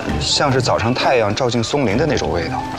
像是早上太阳照进松林的那种味道。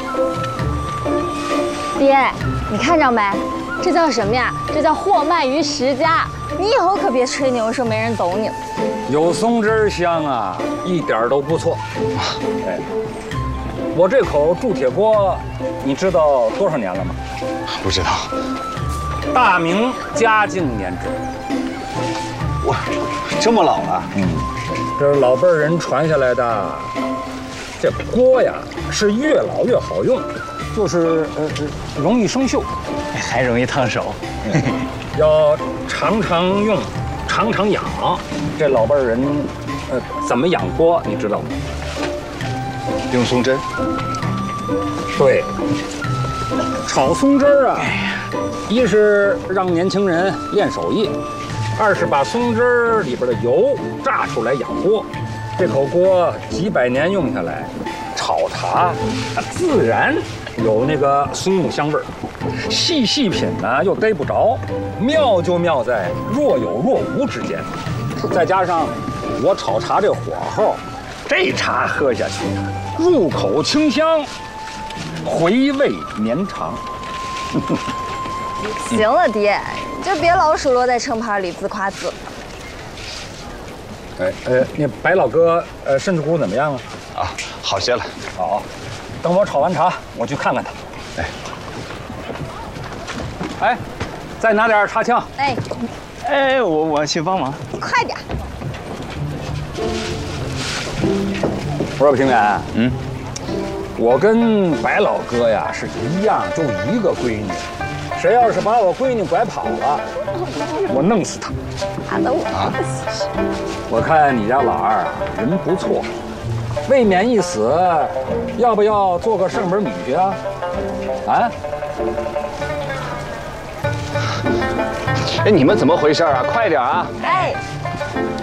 爹，你看着没？这叫什么呀？这叫货卖于十家。你以后可别吹牛说没人懂你了。 有松枝香啊，一点都不错。哎，我这口铸铁锅，你知道多少年了吗？ 不知道。 大明嘉靖年制。 哇，这么老了？ 这是老辈人传下来的。这锅呀，是越老越好用，就是容易生锈， 还容易烫手。 要常常用，常常养。这老辈人，怎么养锅你知道吗？ 用松针。 对，炒松枝啊，一是让年轻人练手艺，二是把松枝里边的油榨出来养锅。这口锅几百年用下来，炒茶自然有那个松木香味儿，细品呢又逮不着，妙就妙在若有若无之间。再加上我炒茶这火候，这茶喝下去入口清香，回味绵长。 行了，爹，你就别老数落在秤盘里自夸自。 那白老哥，身子骨怎么样啊？ 啊，好些了。 好，等我炒完茶，我去看看他。哎，再拿点茶枪。 哎，我去帮忙。 快点。 我说平原，我跟白老哥呀是一样，就一个闺女。谁要是把我闺女拐跑了，我弄死他。 怕得我我看你家老二啊，人不错，未免一死，要不要做个上门女婿啊？啊？ 哎，你们怎么回事啊？快点啊！ 哎，